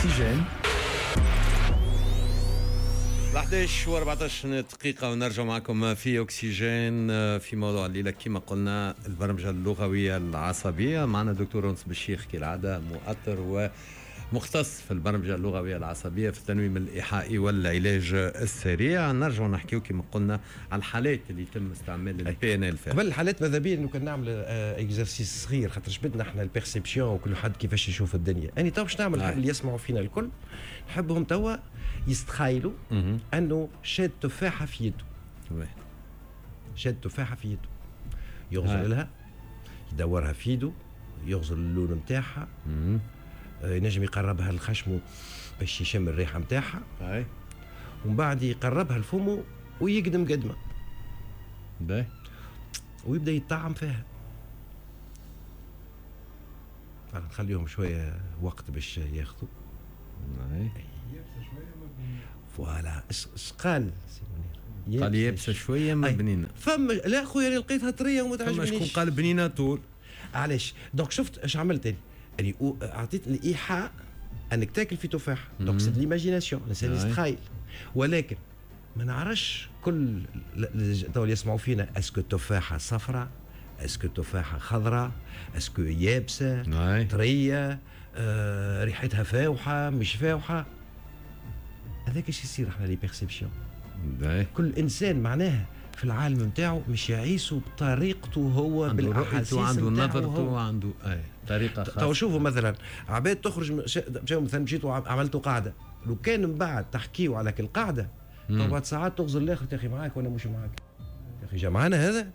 أكسجين. 11 دقيقة ونرجع معكم في أكسجين في موضوع الليلة كما قلنا البرمجة اللغوية العصبية. معنا دكتور أنس بالشيخ كالعادة، مؤطر ومختص في البرمجة اللغوية العصبية في التنويم الإيحائي والعلاج السريع. نرجع نحكيو كما قلنا على الحالات اللي يتم استعمال البي ان ال فيها. قبل الحالات ماذا بيا انه كان نعمل اكزرسيس صغير خاطر جبدنا احنا البيرسيبسيون وكل حد كيفاش يشوف الدنيا. اني تو باش نعمل اللي يسمعوا فينا الكل نحبهم توا يستخيلوا انه شاد تفاحه في يده. شاد تفاحه في يده، يغزل لها، يدورها في يده، يغزل اللون نتاعها، ينجم يقربها لخشمه باش يشم الريحه نتاعها، ومن بعد يقربها لفمه ويقدم قدمه ويبدا يطعم فيها. نخليهم شويه وقت باش ياخذوا. فوالا اش قال قال يابسه شويه ما بنينه. فما لا خويا اللي لقيتها طريه وما تعجبنيش. فما شكون قال بنينه طول. علاش؟ دونك شفت اش عملت يعني اعطيت الايحاء انك تاكل في تفاح. دونك سي ليماجيناسيون، الانسان يستخيل. ولكن ما نعرفش كل تو اللي يسمعوا فينا اسكو التفاحه صفراء، اسكو التفاحه خضراء، اسكو يابسه، طريه، ريحتها فاوحه مش فاوحه. هذاك ايش يصير احنا لي بيرسيبسيون. كل انسان معناها في العالم نتاعو مش يعيسوا بطريقته هو، بالاحاسيس عنده نظرته وعنده طريقه خاصه. تو شوفوا مثلا عباد تخرج مثلا مشيت وعملتوا قاعده، لو كان من بعد تحكيوا على كل قاعده تو بعد ساعات تغزل الاخر يا اخي معاك ولا مش معاك يا اخي جا معانا هذا.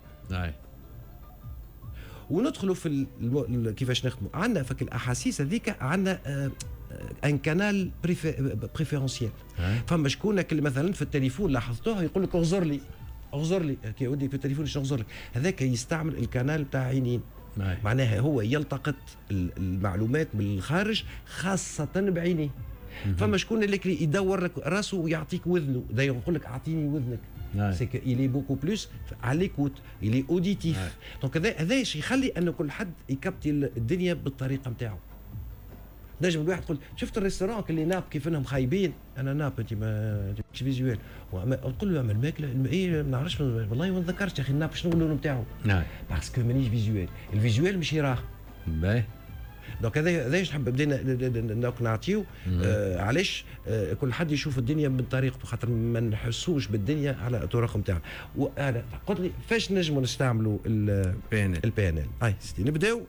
وندخلوا في كيفاش نخدموا. عندنا فك الاحاسيس هذيك عندنا ان كانال بريفيرونسيال. فما شكون اللي مثلا في التليفون لاحظتوه يقول لك اغزر لي اغزر لي كي يودي في التليفون ايش اغزر لك. هذاك يستعمل الكانال تاع عينين. معناها هو يلتقط المعلومات من الخارج خاصه بعينيه. فما شكون اللي يدور لك راسه ويعطيك وذنه، دايما يقول لك اعطيني وذنك. سي كو إلي بوكو بلوس على ليكوت، إلي أوديتيف. دونك هذا يخلي أنه كل حد يكبتي الدنيا بالطريقة نتاعو. نجم الواحد يقول شفت الريستوران اللي ناب كيف انهم خايبين، انا ناب انت ما تجيبش فيزيوال، نقول له اعمل ماكله ايه ما نعرفش والله ما نذكرش يا اخي الناب شنو اللون نتاعو. باسكو مانيش فيزيوال، الفيزيوال مش يراه. دونك هذا نحب بدينا نعطيو علاش كل حد يشوف الدنيا بطريقته، خاطر ما نحسوش بالدنيا على الطرق نتاعنا. وانا قلت لي فاش نجموا نستعملوا البي ان ال. نبداو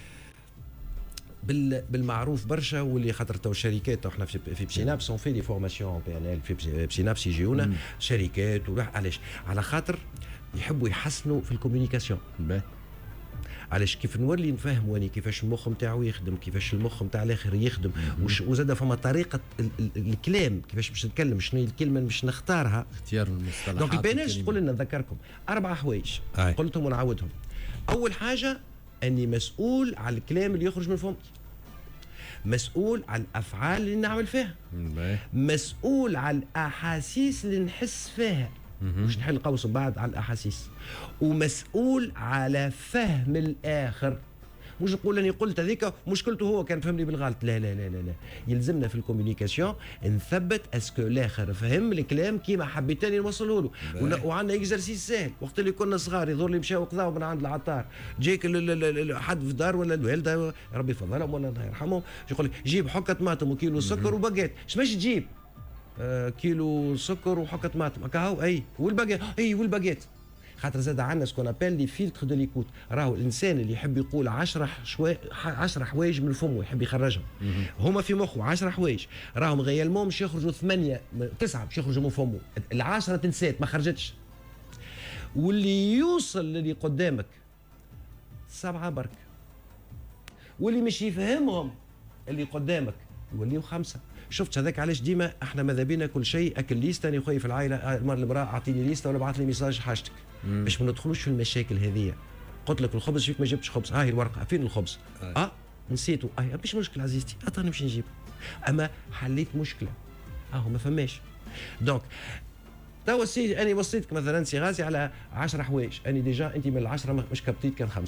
بالمعروف برشا، واللي خاطر تو الشركات احنا في بسينابس اون في دي فورماسيون بي ان ال في بسينابس يجيونا شركات علاش؟ على خاطر يحبوا يحسنوا في الكوميونيكاسيون. علاش كيف نولي نفهموا يعني كيفاش المخ نتاعو يخدم، كيفاش المخ نتاع الاخر يخدم، وزاد فما طريقه الكلام كيفاش باش نتكلم، شنو الكلمه باش نختارها، اختيار المصطلحات. دونك البيانات تقول لنا نذكركم 4 حوايج قلتهم ونعاودهم. اول حاجه اني مسؤول على الكلام اللي يخرج من فمي، مسؤول على الافعال اللي نعمل فيها، مسؤول على الاحاسيس اللي نحس فيها، مش نحل قوس بعد على الاحاسيس، ومسؤول على فهم الاخر. مش نقول اني قلت هذيك مشكلته هو كان فهمني بالغلط، لا لا لا لا لا. يلزمنا في الكوميونيكاسيون نثبت اسكو الاخر فهم الكلام كيما حبيتني نوصله له. وعندنا اكزرسيس سهل، وقت اللي كنا صغار يظهر لي مشاو قضاو من عند العطار، جيك حد في الدار ولا الوالده ربي يفضلهم ولا الله يرحمهم، يقول لك جيب حكه طماطم وكيلو سكر وباجيت. اش باش تجيب؟ كيلو سكر وحكه طماطم هكا اي والباجيت اي والباجيت. خاطر زاد عندنا سكون ابل لي فيلتر دو ليكوت. راهو الانسان اللي يحب يقول 10 حوايج من فمه يحب يخرجهم، هما في مخه 10 حوايج، راهم غيالمون مش يخرجوا 8 9 مش يخرجوا من فمه، ال10 تنسات ما خرجتش. واللي يوصل للي قدامك 7 برك، واللي مش يفهمهم اللي قدامك يوليو 5. شفت هذاك علاش ديما احنا ماذا بينا كل شيء اكل ليست. انا خويا في العائله المراه اعطيني ليست ولا بعث لي ميساج حاجتك باش ما ندخلوش في المشاكل هذه. قلت لك الخبز فيك ما جبتش خبز، هاي الورقه فين الخبز؟ نسيته. مش مشكله عزيزتي انا نمشي نجيب، اما حليت مشكله ما فماش. دونك توا السي انا وصيتك مثلا سي غازي على 10 حوايج، اني ديجا انت من ال10 مش كبتيت كان 5.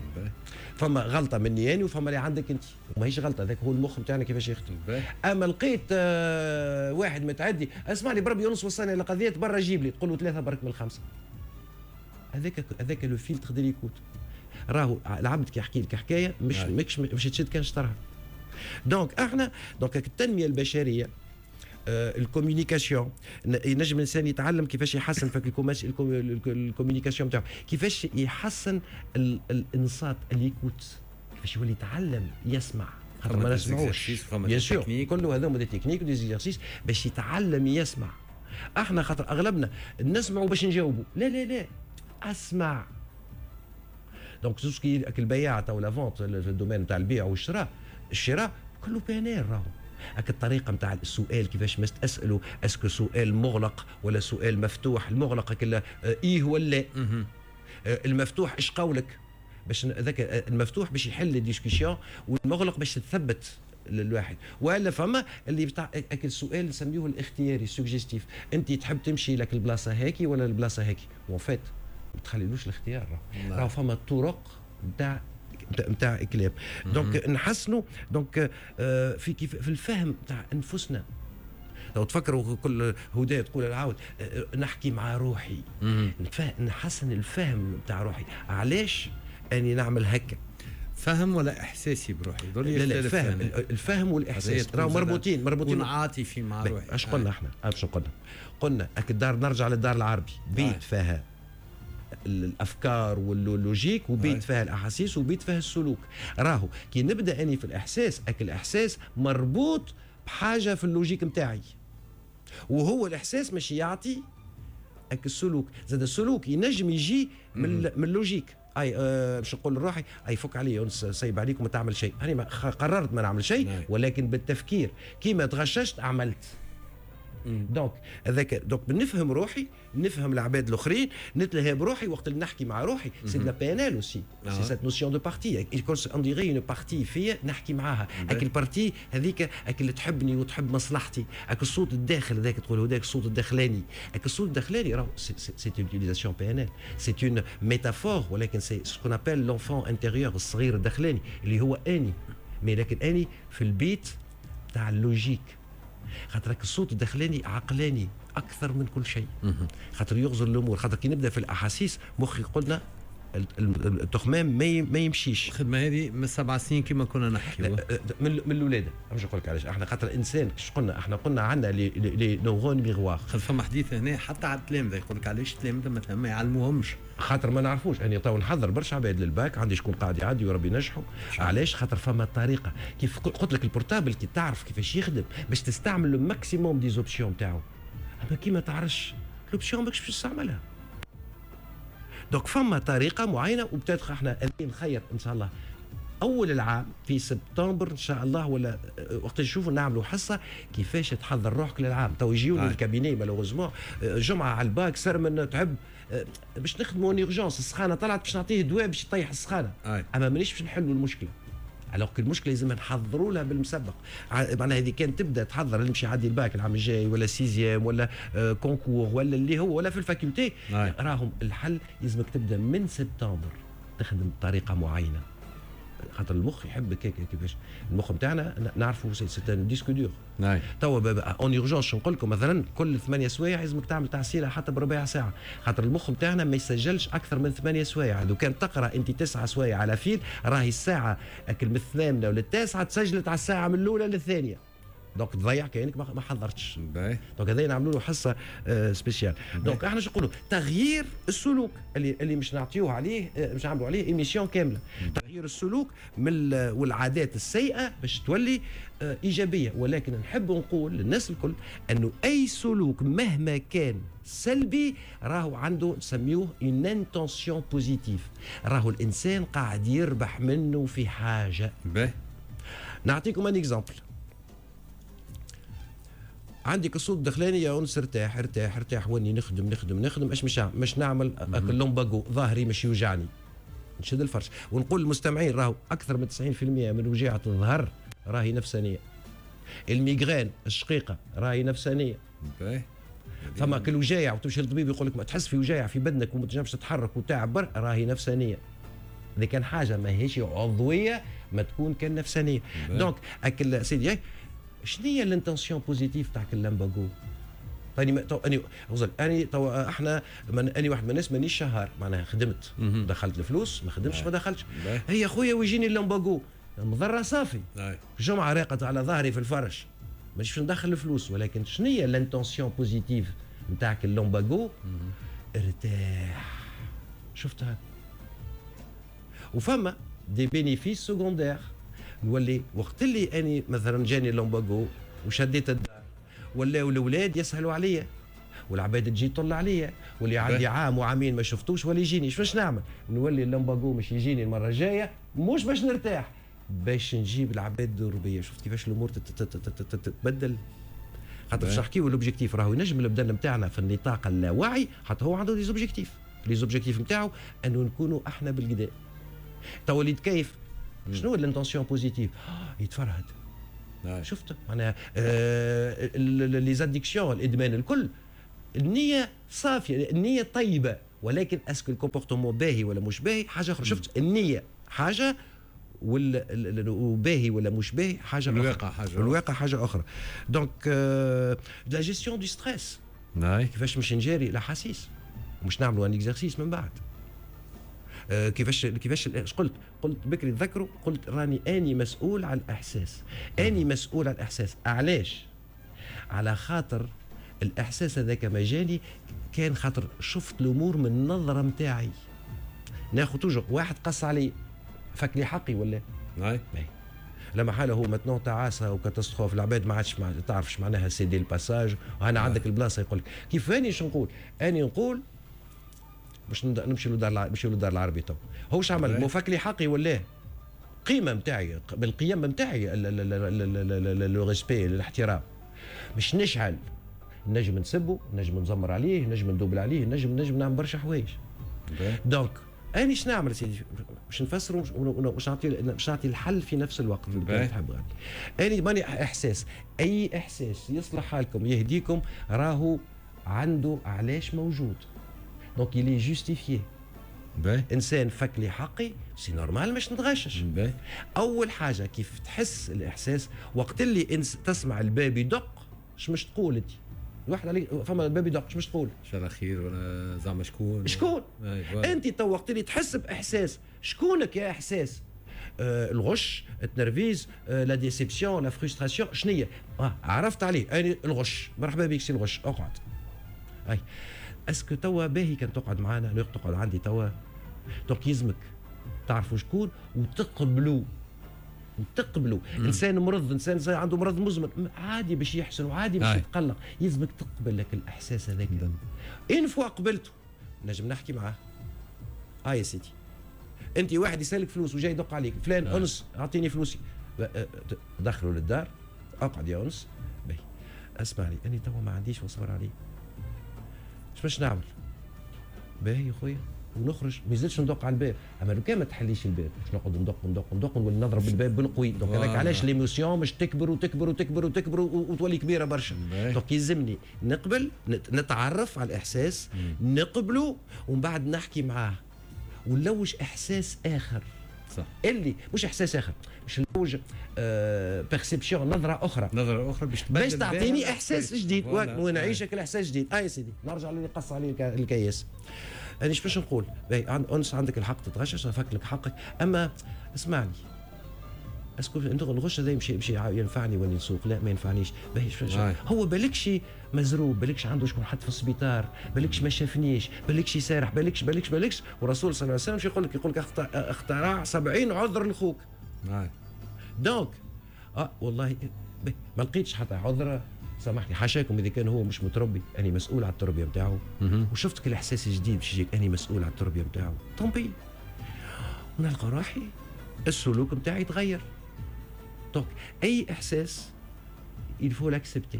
فما غلطه مني انا وفما اللي عندك انت، وماهيش غلطه، هذاك هو المخ نتاعنا كيفاش يخدم. اما لقيت واحد متعدي، اسمعني بربي يونس وصلني لقضيه برا جيب لي، تقول له 3 برك من 5. هذاك لو فيلتر دي ليكوت. راهو العبد كي يحكي لك حكايه مش تشد كان شطرها. دونك احنا التنميه البشريه، الكوميونيكاسيون، ينجم الانسان يتعلم كيفاش يحسن في الكوميونيكاسيون نتاعو، كيفاش يحسن الانصات الليكوت، كيفاش يولي يتعلم يسمع، خاطر ما نسمعوش بيان سور، كله هذوما دي تكنيك ودي زيكسيس باش يتعلم يسمع. احنا خاطر اغلبنا نسمعوا باش نجاوبوا، لا لا لا، اسمع. دونك توسكي البياعه او لا فونت في الدومين نتاع البيع والشراء، الشراء كله بيانير راهو. الطريقه نتاع السؤال كيفاش ما تساله، اسكو سؤال مغلق ولا سؤال مفتوح؟ المغلق كلا ايه ولا المفتوح ايش قولك، باش ذاك المفتوح باش يحل الديسكسيون، والمغلق باش تثبت الواحد. والا فما اللي بتاع السؤال نسميوه الاختياري السوجستيف، انت تحب تمشي لك البلاصه هاكي ولا البلاصه هاكي، وان فيت ما تخليلوش الاختيار، راه فما طرق نتاع كلام. دونك نحسنوا دونك في الفهم نتاع انفسنا. لو تفكروا كل هدايا تقول العاود نحكي مع روحي، نحسن الفهم نتاع روحي. علاش اني نعمل هكا؟ فهم ولا احساسي بروحي؟ لا الفهم والاحساس راهو مربوطين عاطفي مع روحي. اش قلنا احنا؟ اش قلنا الدار، نرجع للدار العربي، بيت فيها الافكار واللوجيك، وبيت فيها الاحاسيس، وبيت فيها السلوك. راهو كي نبدا اني في الاحساس، الاحساس مربوط بحاجه في اللوجيك نتاعي، وهو الاحساس ماشي يعطي السلوك. زاد السلوك ينجم يجي من اللوجيك. باش نقول لروحي فك علي يونس، سيب عليك وما تعمل شيء. انا قررت ما نعمل شيء، ولكن بالتفكير كيما تغششت عملت. دونك نفهم روحي، نفهم العباد الاخرين، نتلهى بروحي وقت اللي نحكي مع روحي. سي دو لا بي ان ال اوسي، سي سيت نوسيون دو بارتي، اون ديغي اون بارتي فيا نحكي معاها. البارتي هذيك اللي تحبني وتحب مصلحتي، الصوت الداخل هذاك تقول هذاك الصوت الداخلاني. الصوت الداخلاني راهو سي يوتيليزاسيون بي ان ال، سي اون ميتافور، ولكن سي سكون ابل لونفون انتيريور، الصغير الداخلاني اللي هو اني. مي لكن اني في البيت تاع اللوجيك، خاطر الصوت الداخلاني عقلاني اكثر من كل شيء، خاطر يغزر الامور. خاطر كي نبدا في الاحاسيس مخي قلنا التخمام ما يمشيش. الخدمه هذه من 7 سنين كما كنا نحكي من الولاده. باش نقول لك علاش احنا، خاطر الانسان ايش قلنا احنا عندنا لي نورون ميغوار. فما حديث هنا حتى على التلامذه، يقول لك علاش التلامذه مثلا ما يعلموهمش؟ خاطر ما نعرفوش. انا تو نحضر برشا عباد للباك، عندي شكون قاعد يعدي وربي ينجحوا. علاش؟ خاطر فما طريقه. كيف قلت لك البورتابل كي تعرف كيفاش يخدم باش تستعمل لو ماكسيموم دي زوبسيون تاعو، اما كي ما تعرفش لوبسيون ماكش باش تستعملها. دونك فما طريقه معينه، وبتاتخ احنا نخير ان شاء الله اول العام في سبتمبر ان شاء الله، ولا وقت نشوفوا نعملوا حصه كيفاش تحضر روحك للعام. تو يجيوني الكابيني مالوغوزمون جمعه على الباك سرمن تعب باش نخدموا اون اورجونس، السخانه طلعت باش نعطيه دواء باش يطيح السخانه، اما مانيش باش نحلوا المشكله. الوغ المشكله لازم نحضروا لها بالمسبق. معناها هذه كان تبدا تحضر اللي مشي يعدي الباك العام الجاي، ولا سيزيام، ولا كونكور، ولا اللي هو، ولا في الفاكولتي، راهم الحل لازمك تبدا من سبتمبر تخدم بطريقه معينه. خاطر المخ يحب كيفاش المخ نتاعنا نعرفوا سي ان ديسك دور. توا اون اورجونس نقول لكم مثلا كل 8 سوايع لازمك تعمل تعسيله حتى بربع ساعه، خاطر المخ نتاعنا ما يسجلش اكثر من 8 سوايع. لو كان تقرا انت 9 سوايع على فيل، راهي الساعه من الثامنه ولا التاسعه تسجلت على الساعه من الاولى للثانيه، دونك تضيع كانك ما حضرتش. دونك هذا نعملوا له حصه سبيسيال. دونك احنا شو نقولوا؟ تغيير السلوك اللي مش نعطيوه عليه، مش نعملوا عليه ايميسيون كامله. تغيير السلوك من والعادات السيئه باش تولي ايجابيه. ولكن نحب نقول للناس الكل انه اي سلوك مهما كان سلبي راهو عنده نسميوه اون انتونسيون بوزيتيف، راهو الانسان قاعد يربح منه في حاجه. نعطيكم ان اكزامبل. عندك الصوت الداخلاني يا انس ارتاح ارتاح ارتاح، واني نخدم ايش مش نعمل اللومباغو، ظهري مش يوجعني، نشد الفرش. ونقول للمستمعين راهو اكثر من 90% من وجيعه الظهر راهي نفسانيه. الميغرين الشقيقه راهي نفسانيه. فما كل وجايع وتمشي للطبيب يقول لك ما تحس في وجايع في بدنك وما تنجمش تتحرك وتعب راهي نفسانيه. اذا كان حاجه ما هيش عضويه ما تكون كان نفسانيه. دونك اكل سيدي شنو هي الانتنسيون بوزيتيف تاع اللامباغو؟ اني احنا اني واحد من الناس مانيش شهر معناها خدمت دخلت الفلوس ما خدمتش ما دخلتش. هي خويا ويجيني اللامباغو مضره صافي الجمعه راقت على ظهري في الفرش مانيش ندخل الفلوس. ولكن شنو هي الانتنسيون بوزيتيف نتاعك اللامباغو؟ ارتاح. شفتها. وفما دي بينيفيس سكوندير نولي وقت اللي اني مثلا جاني اللامباغو وشديت الدار ولاو الاولاد يسهلوا عليا والعباد تجي تطل عليا واللي عندي عام وعامين ما شفتوش ولا يجيني. باش نعمل؟ نولي اللامباغو مش يجيني المره الجايه مش باش نرتاح باش نجيب العباد الأوروبية. شفت كيفاش الامور تتبدل. خاطر باش نحكيو الاوبجيكتيف راهو ينجم البدل نتاعنا في النطاق اللاواعي حتى هو عنده لي زوبجيكتيف نتاعو انه نكونوا احنا بالقدا. تو اللي يتكيف شنو الانتنسيون بوزيتيف؟ يتفرهد. شفت معناها لي زاديكسيون الادمان الكل النيه صافيه النيه طيبه ولكن اسكو الكومبورتمون باهي ولا مش باهي حاجه اخرى. شفت النيه حاجه باهي ولا مش باهي حاجه اخرى. الواقع حاجه اخرى. دونك لا جيستيون دو ستريس كيفاش مش نجاري الاحاسيس ومش نعملوا ان اكزرسيس من بعد. كيفاش قلت بكري تذكروا قلت راني اني مسؤول على الاحساس. اني مسؤول على الاحساس. علاش؟ على خاطر الاحساس هذاك ما جاني كان خاطر شفت الامور من النظره نتاعي. ناخذ توجور واحد قص علي فك لي حقي ولا لما حاله هو متنون تعاسه وكاتاستروف العباد ما عادش تعرفش معناها سيدي الباساج وهنا عندك البلاصه يقول لك كيف اني شو نقول؟ اني نقول باش نمشي للدار العربي تو هو شو عمل؟ مفك لي حقي ولا قيمه نتاعي بالقيم نتاعي لو ريسبي الاحترام مش نشعل. نجم نسبه نجم نزمر عليه نجم ندوبل عليه نجم نعمل برشا حوايج. دونك اني شنو نعمل سيدي؟ باش نفسروا باش نعطي الحل في نفس الوقت. اني ماني احساس اي احساس يصلح حالكم يهديكم راهو عنده علاش موجود. دونك يلي جوستيفيي. انسان فك لي حقي سي نورمال مش نتغشش. اول حاجه كيف تحس الاحساس وقت اللي تسمع الباب يدق مش تقول انت الواحد عليك فما الباب يدق مش تقول شرا خير ولا زعما شكون انت تو وقت اللي تحس باحساس شكونك يا احساس؟ الغش التنرفيز لا ديسيبسيون لا فرستراسيون شنية عرفت عليه اني الغش مرحبا بك سي الغش اقعد. اي اسكو توا باهي كان تقعد معنا تقعد عندي توا دونك يلزمك تعرفوا شكون وتقبلوا انسان مرض انسان عنده مرض مزمن عادي باش يحسن وعادي باش يتقلق يلزمك تقبل لك الاحساس هذاك. ان فوا قبلته نجم نحكي معاه يا سيدي انت واحد يسالك فلوس وجاي يدق عليك فلان انس اعطيني فلوسي دخلوا للدار اقعد يا انس باهي اسمعني اني توا ما عنديش واصبر عليه باش نعمل باهي يا خويا ونخرج ما يزيدش ندق على الباب. اما لو كان ما تحليش الباب باش نقعد ندق ونولي نضرب الباب بالقوي. دونك هذاك علاش ليموسيون مش تكبر وتولي كبيره برشا. دونك يلزمني نقبل نتعرف على الاحساس نقبله ومن بعد نحكي معاه ونلوج احساس اخر. صح. اللي مش احساس اخر مش نلوج بيرسيبسيون نظره اخرى باش تعطيني احساس جديد ونعيشك الاحساس جديد. يا سيدي نرجع للي قص عليه الكياس. انا باش نقول انس عندك الحق تتغشش افك لك حقك اما اسمعني اسكو الغش هذا يمشي ينفعني ولا نسوق؟ لا ما ينفعنيش. هو بالكش مزروب بالكش عنده شكون حد في السبيطار بالكش ما شافنيش بالكش سارح بالكش والرسول صلى الله عليه وسلم شو يقول لك اخترع 70 عذر لخوك. دونك والله ما لقيتش حتى عذر سامحني حاشاكم اذا كان هو مش متربي اني مسؤول على التربيه نتاعو وشفتك الاحساس الجديد باش يجيك اني مسؤول على التربيه نتاعو طومبي ونلقى روحي السلوك نتاعي يتغير. دونك اي احساس يلفو لاكسبتي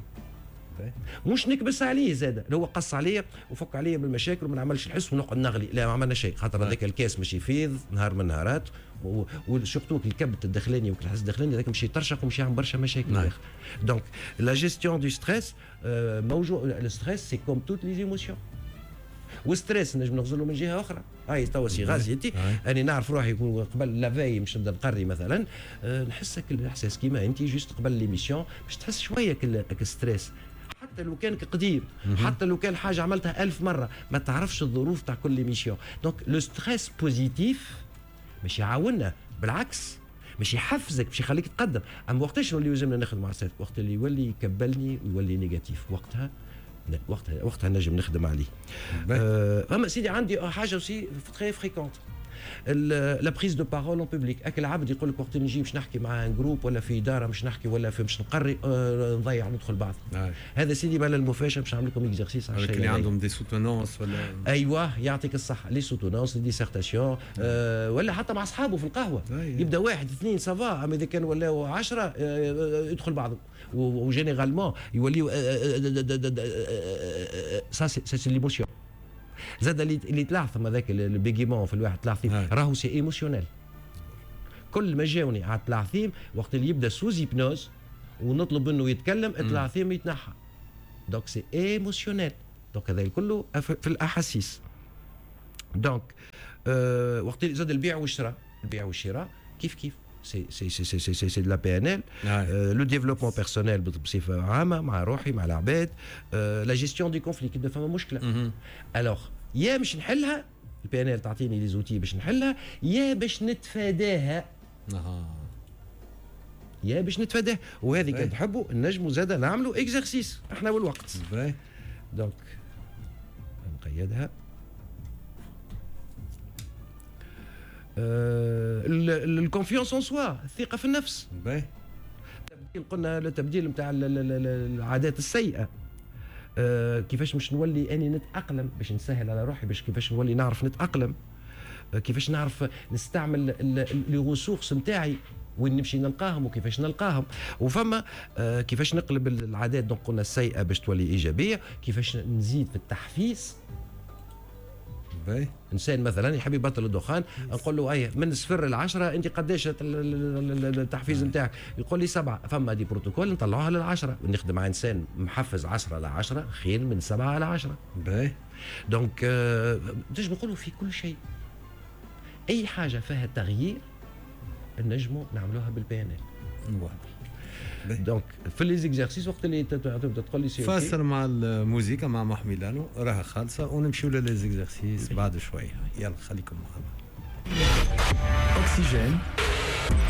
مش نكبس عليه زاد لو قص عليا وفك عليا بالمشاكل وما نعملش الحس ونقعد نغلي لا ما عملنا شيء خاطر هذاك الكاس مش يفيض نهار من نهارات وشفتوا الكبت الداخلاني والحس الداخلاني هذاك مش يطرشق ومش يعمل برشا مشاكل. دونك لا جيستيون دو ستريس موجود الستريس سي كوم توت لي ايموسيون وستريس نجم نغزله من جهه اخرى. هاي توا سي غازي انت انا نعرف روحي قبل لافاي مش نبدا نقري مثلا نحسك الاحساس كيما انت جوست قبل ليميسيون باش تحس شويه كستريس، حتى لو كان قديم، حتى لو كان حاجه عملتها 1000 مره ما تعرفش الظروف تاع كل ليميسيون. دونك لو ستريس بوزيتيف مش يعاوننا، بالعكس مش يحفزك، مش يخليك تقدم. اما وقتاش اللي يلزمنا ناخذ مع السيف؟ وقت اللي يولي يكبلني ويولي نيجاتيف، وقتها نجم نخدم عليه. اما سيدي عندي حاجه اوسي تري فريكونت، لا بريز دو بارول اون بوبليك. اكل عبد يقول لك وقت نجي باش نحكي مع جروب ولا في اداره باش نحكي ولا في باش نقري نضيع ندخل بعض. هذا سيدي بلا المفاشة باش نعمل لكم اكزرسيس على الشيء اللي عندهم دي سوتونونس ولا ايوه يعطيك الصحه، لي سوتونونس لي ديسيرتاسيون ولا حتى مع اصحابه في القهوه يبدا واحد اثنين سافا، اما اذا كان ولاو 10 يدخل بعضهم وجينيرالمون يوليو سا سي ليموسيون. زاد اللي تلاحظ هذاك البيجيمون في الواحد تلاحظين راهو سي ايموسيونيل. كل ما جاوني على التلاعثيم وقت اللي يبدا سوز هيبنوز ونطلب منه يتكلم التلاعثيم يتنحى. دونك سي ايموسيونيل. دونك هذا كله في الاحاسيس. دونك وقت اللي زاد البيع والشراء كيف سي دو لا بي ان ال، لو ديفلوبمون بيرسونيل بصفه عامه مع روحي مع العباد، لا جيستيون دي كونفلي كي فما مشكله. الوغ يا باش نحلها البي ان ال تعطيني لي زوتي باش نحلها، يا باش نتفاداها. وهذه كان تحبوا نجموا زاده نعملوا اكزرسيس احنا والوقت. دونك نقيدها. الكونفيونس اون سوا، الثقه في النفس. قلنا التبديل نتاع العادات السيئه. كيفاش مش نولي اني نتاقلم باش نسهل على روحي، باش كيفاش نولي نعرف نتاقلم، كيفاش نعرف نستعمل لي ريسورس نتاعي وين نمشي نلقاهم وكيفاش نلقاهم، وفما كيفاش نقلب العادات دونك قلنا السيئه باش تولي ايجابيه، كيفاش نزيد في التحفيز. انسان مثلا يحب يبطل الدخان، نقول له ايه من 0 ل 10 انت قداش التحفيز نتاعك؟ يقول لي 7. فما دي بروتوكول نطلعوها لل10 ونخدم مع انسان محفز 10 ل 10 خير من 7 ل 10. دونك نجم نقولوا في كل شيء اي حاجه فيها تغيير نجموا نعملوها بالبي ان ال. دونك في لي زيكزارسيس وقت اللي تبدا تقول لي فاصل مع الموسيقى مع محمي لانو راها خالصه ونمشيو للي زيكزارسيس بعد شويه. يلا خليكم معنا. أوكسيجين